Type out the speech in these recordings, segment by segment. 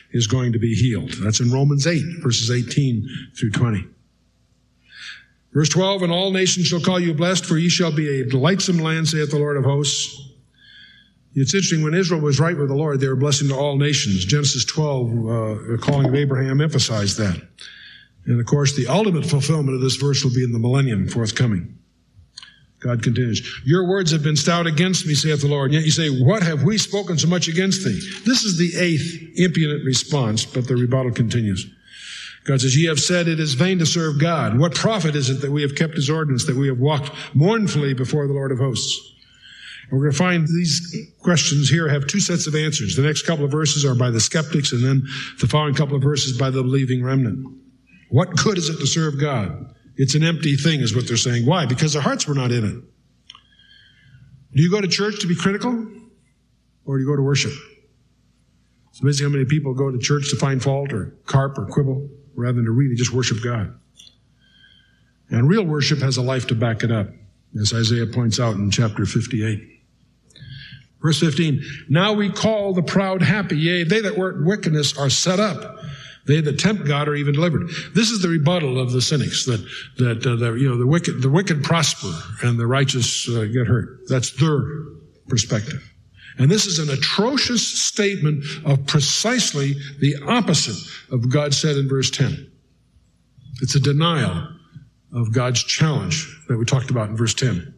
is going to be healed. That's in Romans 8, verses 18 through 20. Verse 12, and all nations shall call you blessed, for ye shall be a delightsome land, saith the Lord of hosts. It's interesting, when Israel was right with the Lord, they were a blessing to all nations. Genesis 12, the calling of Abraham, emphasized that. And of course, the ultimate fulfillment of this verse will be in the millennium forthcoming. God continues, your words have been stout against me, saith the Lord. And yet you say, what have we spoken so much against thee? This is the 8th impudent response, but the rebuttal continues. God says, ye have said it is vain to serve God. What profit is it that we have kept his ordinance, that we have walked mournfully before the Lord of hosts? And we're going to find these questions here have 2 sets of answers. The next couple of verses are by the skeptics, and then the following couple of verses by the believing remnant. What good is it to serve God? It's an empty thing, is what they're saying. Why? Because their hearts were not in it. Do you go to church to be critical, or do you go to worship? It's amazing how many people go to church to find fault or carp or quibble, rather than to really just worship God. And real worship has a life to back it up, as Isaiah points out in chapter 58. Verse 15, now we call the proud happy, yea, they that work wickedness are set up. They that tempt God are even delivered. This is the rebuttal of the cynics, that the wicked prosper and the righteous get hurt. That's their perspective. And this is an atrocious statement of precisely the opposite of what God said in verse 10. It's a denial of God's challenge that we talked about in verse 10.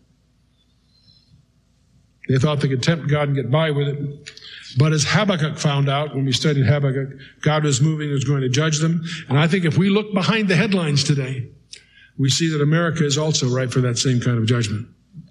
They thought they could tempt God and get by with it. But as Habakkuk found out when we studied Habakkuk, God was moving, was going to judge them. And I think if we look behind the headlines today, we see that America is also ripe for that same kind of judgment.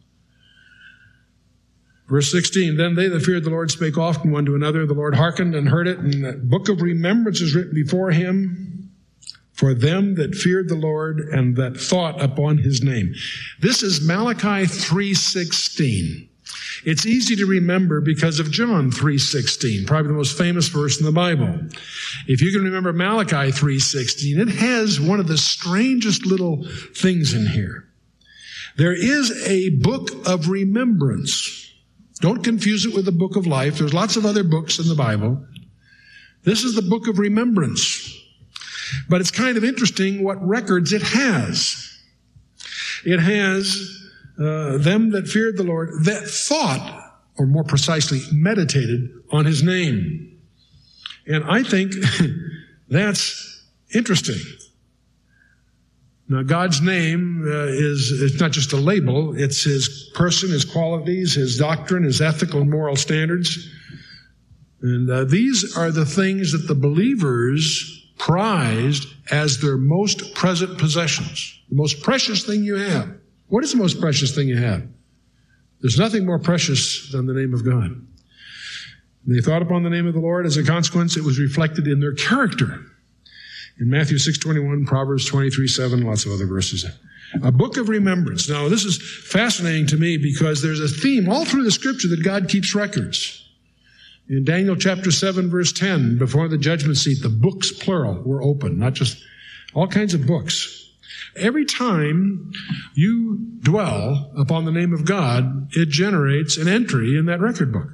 Verse 16, then they that feared the Lord spake often one to another. The Lord hearkened and heard it, and that book of remembrance is written before him for them that feared the Lord and that thought upon his name. This is Malachi 3:16. It's easy to remember because of John 3:16, probably the most famous verse in the Bible. If you can remember Malachi 3:16, it has one of the strangest little things in here. There is a book of remembrance. Don't confuse it with the book of life. There's lots of other books in the Bible. This is the book of remembrance. But it's kind of interesting what records it has. It has them that feared the Lord, that thought, or more precisely, meditated on his name. And I think that's interesting. Now, God's name it's not just a label. It's his person, his qualities, his doctrine, his ethical and moral standards. And these are the things that the believers prized as their most present possessions. The most precious thing you have. What is the most precious thing you have? There's nothing more precious than the name of God. And they thought upon the name of the Lord. As a consequence, it was reflected in their character. In Matthew 6:21, Proverbs 23:7, lots of other verses. A book of remembrance. Now, this is fascinating to me because there's a theme all through the scripture that God keeps records. In Daniel chapter 7, verse 10, before the judgment seat, the books, plural, were open, not just all kinds of books. Every time you dwell upon the name of God, it generates an entry in that record book.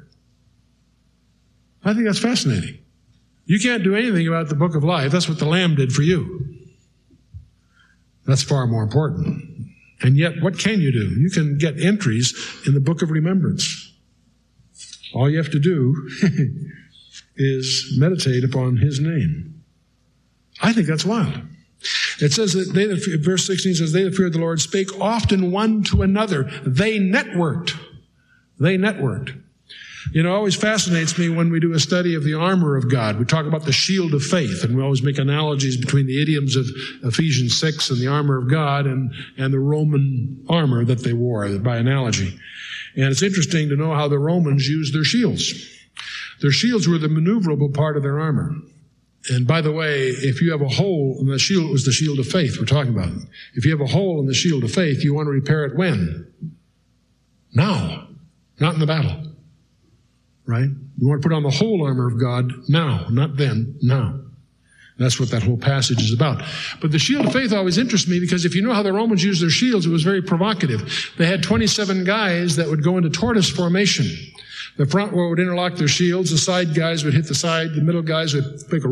I think that's fascinating. You can't do anything about the book of life. That's what the Lamb did for you. That's far more important. And yet, what can you do? You can get entries in the book of remembrance. All you have to do is meditate upon his name. I think that's wild. It says that verse 16 says, they that feared the Lord spake often one to another. They networked. They networked. You know, it always fascinates me when we do a study of the armor of God. We talk about the shield of faith, and we always make analogies between the idioms of Ephesians 6 and the armor of God and the Roman armor that they wore by analogy. And it's interesting to know how the Romans used their shields. Their shields were the maneuverable part of their armor. And by the way, if you have a hole in the shield, it was the shield of faith we're talking about. If you have a hole in the shield of faith, you want to repair it when? Now. Not in the battle. Right? You want to put on the whole armor of God now, not then, now. That's what that whole passage is about. But the shield of faith always interests me because if you know how the Romans used their shields, it was very provocative. They had 27 guys that would go into tortoise formation. The front row would interlock their shields, the side guys would hit the side, the middle guys would make a